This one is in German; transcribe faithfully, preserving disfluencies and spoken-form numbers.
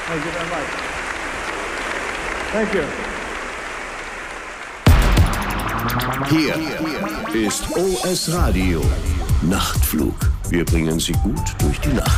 Thank you very much. Thank you. Hier ist O S Radio Nachtflug. Wir bringen Sie gut durch die Nacht.